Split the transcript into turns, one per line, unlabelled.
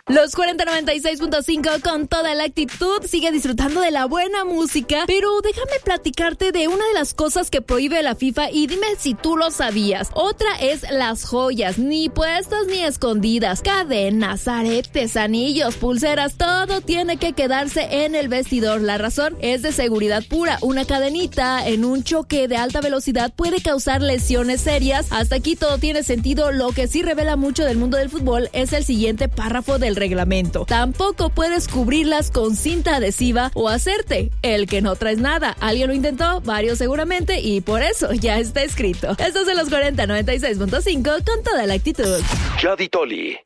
Los 4096.5 con toda la actitud, sigue disfrutando de la buena música, pero déjame platicarte de una de las cosas que prohíbe la FIFA y dime si tú lo sabías. Otra es las joyas, ni puestas ni escondidas, cadenas, aretes, anillos, pulseras, todo tiene que quedarse en el vestidor. La razón es de seguridad pura. Una cadenita en un choque de alta velocidad puede causar lesiones serias. Hasta aquí todo tiene sentido. Lo que sí revela mucho del mundo del fútbol es el siguiente párrafo del reglamento. Tampoco puedes cubrirlas con cinta adhesiva o hacerte el que no traes nada. Alguien lo intentó, varios seguramente, y por eso ya está escrito. Estos son los 4096.5 con toda la actitud.
Yadi Toli.